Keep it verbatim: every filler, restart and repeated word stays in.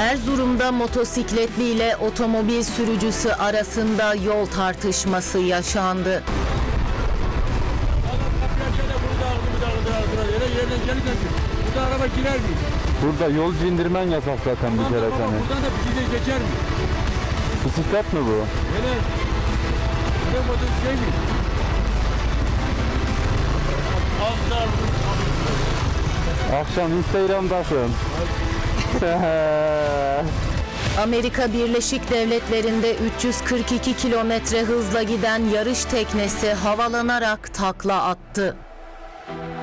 Erzurum'da motosikletli ile otomobil sürücüsü arasında yol tartışması yaşandı. Burada araba girer mi? Burada yolcu indirmen yasak zaten bir kere Tamam, seni. buradan da bizi de geçer mi? Bisiklet mi bu? Evet. Ne motosiklet mi? Akşam Instagram'dasın. Amerika Birleşik Devletleri'nde üç yüz kırk iki kilometre hızla giden yarış teknesi havalanarak takla attı.